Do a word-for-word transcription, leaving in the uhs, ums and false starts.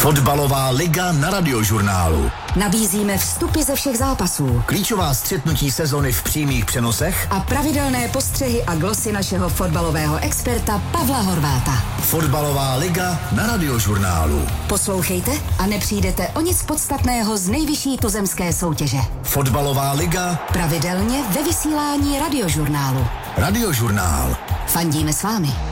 Fotbalová liga na Radiožurnálu. Nabízíme vstupy ze všech zápasů, klíčová střetnutí sezony v přímých přenosech a pravidelné postřehy a glosy našeho fotbalového experta Pavla Horváta. Fotbalová liga na Radiožurnálu. Poslouchejte a nepřijdete o nic podstatného z nejvyšší tuzemské soutěže. Fotbalová liga pravidelně ve vysílání Radiožurnálu. Radiožurnál. Fandíme s vámi.